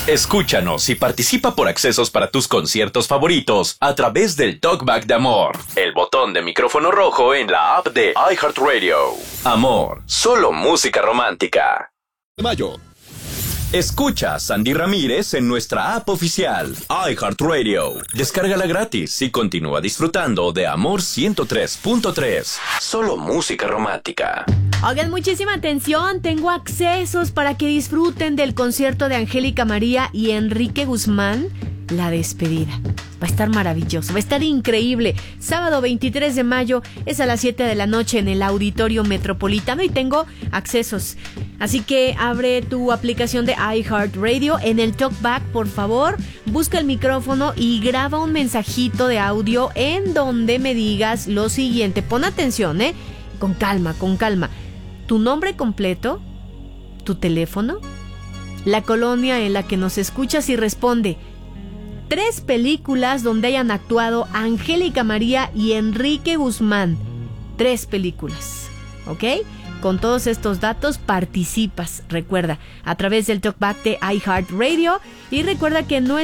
Escúchanos y participa por accesos para tus conciertos favoritos a través del Talkback de Amor, el botón de micrófono rojo en la app de iHeartRadio. Amor, solo música romántica. Mayo. Escucha a Sandy Ramírez en nuestra app oficial, iHeartRadio. Descárgala gratis y continúa disfrutando de Amor 103.3. Solo música romántica. Oigan, muchísima atención, tengo accesos para que disfruten del concierto de Angélica María y Enrique Guzmán, La Despedida. Va a estar maravilloso, va a estar increíble. Sábado 23 de mayo es a las 7 de la noche en el Auditorio Metropolitano y tengo accesos. Así que abre tu aplicación de iHeartRadio en el TalkBack, por favor. Busca el micrófono y graba un mensajito de audio en donde me digas lo siguiente. Pon atención, con calma, con calma. Tu nombre completo, tu teléfono, la colonia en la que nos escuchas y responde 3 películas donde hayan actuado Angélica María y Enrique Guzmán. 3 películas, ¿ok? Con todos estos datos participas, recuerda, a través del TalkBack de iHeartRadio y recuerda que no